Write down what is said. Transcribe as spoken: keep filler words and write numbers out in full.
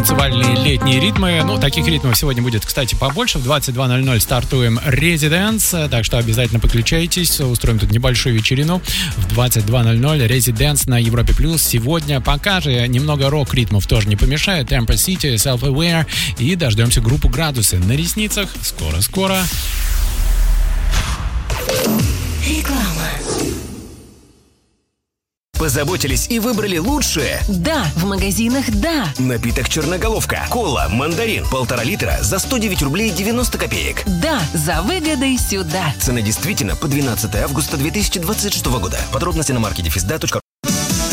танцевальные летние ритмы. Ну, таких ритмов сегодня будет, кстати, побольше. В двадцать два ноль ноль стартуем Residence, так что обязательно подключайтесь. Устроим тут небольшую вечерину в двадцать два ноль ноль. Residence на Европе Плюс. Сегодня пока же немного рок-ритмов тоже не помешает. Tempo City, Self-Aware. И дождемся группу «Градусы» на ресницах. Скоро-скоро. Реклама. Позаботились и выбрали лучшее? Да, в магазинах «Да». Напиток «Черноголовка». Кола, мандарин, полтора литра за сто девять рублей девяносто копеек. Да, за выгодой сюда. Цена действительно по двенадцатое августа две тысячи двадцать шестого года. Подробности на маркете физда точка ру.